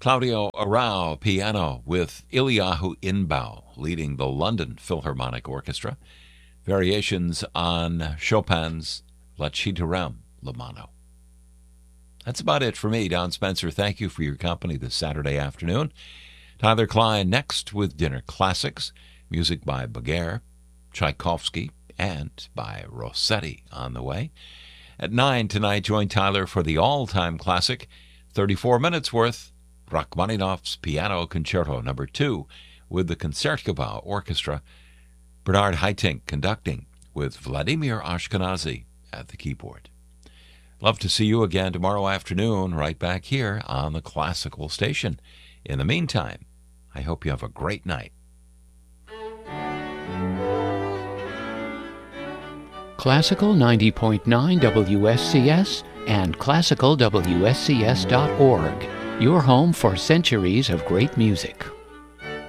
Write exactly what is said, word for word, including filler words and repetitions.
Claudio Arrau, piano, with Eliyahu Inbau leading the London Philharmonic Orchestra. Variations on Chopin's La Chita-Rem Lamano. That's about it for me, Don Spencer. Thank you for your company this Saturday afternoon. Tyler Klein next with Dinner Classics, music by Bagher, Tchaikovsky, and by Rossetti on the way. At nine tonight, join Tyler for the all-time classic, thirty-four minutes worth, Rachmaninoff's Piano Concerto Number two, with the Concertgebouw Orchestra. Bernard Haitink conducting, with Vladimir Ashkenazy at the keyboard. Love to see you again tomorrow afternoon, right back here on the Classical Station. In the meantime, I hope you have a great night. Classical ninety point nine W S C S and classical W S C S dot org, your home for centuries of great music.